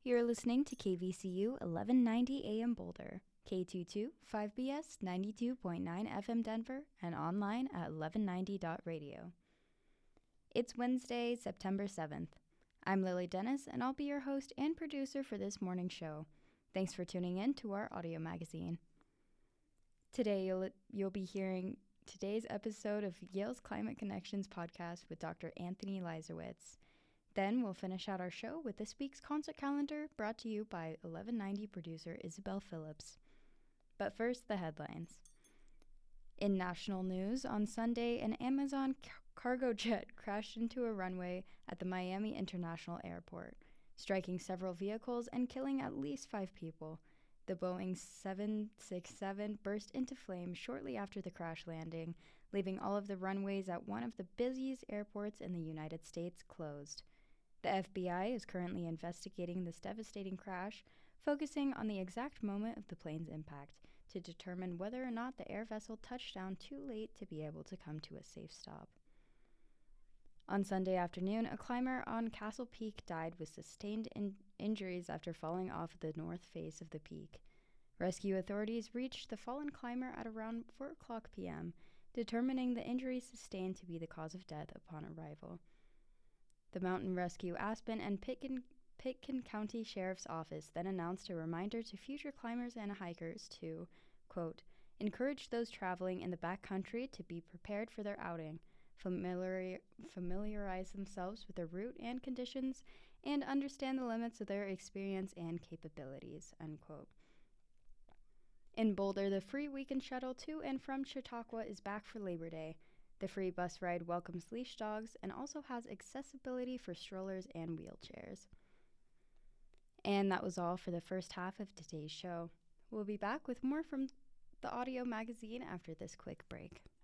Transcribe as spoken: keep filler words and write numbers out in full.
You're listening to K V C U eleven ninety A M Boulder, K two two five B S ninety-two point nine F M Denver, and online at eleven ninety dot radio. It's Wednesday, September seventh. I'm Lily Dennis, and I'll be your host and producer for this morning's show. Thanks for tuning in to our audio magazine. Today, you'll, you'll be hearing today's episode of Yale's Climate Connections podcast with Doctor Anthony Leisowitz. Then we'll finish out our show with this week's concert calendar brought to you by eleven ninety producer Isabel Phillips. But first, the headlines. In national news, on Sunday, an Amazon car- cargo jet crashed into a runway at the Miami International Airport, striking several vehicles and killing at least five people. The Boeing seven sixty-seven burst into flames shortly after the crash landing, leaving all of the runways at one of the busiest airports in the United States closed. The F B I is currently investigating this devastating crash, focusing on the exact moment of the plane's impact to determine whether or not the air vessel touched down too late to be able to come to a safe stop. On Sunday afternoon, a climber on Castle Peak died with sustained in- injuries after falling off the north face of the peak. Rescue authorities reached the fallen climber at around four o'clock p.m., determining the injuries sustained to be the cause of death upon arrival. The Mountain Rescue Aspen and Pitkin, Pitkin County Sheriff's Office then announced a reminder to future climbers and hikers to, quote, encourage those traveling in the backcountry to be prepared for their outing, familiar, familiarize themselves with the route and conditions, and understand the limits of their experience and capabilities, unquote. In Boulder, the free weekend shuttle to and from Chautauqua is back for Labor Day. The free bus ride welcomes leash dogs and also has accessibility for strollers and wheelchairs. And that was all for the first half of today's show. We'll be back with more from the audio magazine after this quick break.